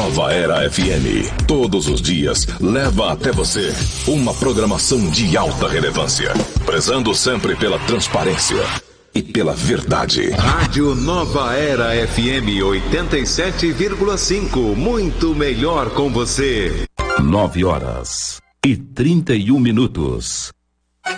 Nova Era FM, todos os dias, leva até você uma programação de alta relevância, prezando sempre pela transparência e pela verdade. Rádio Nova Era FM 87,5, muito melhor com você. 9h31.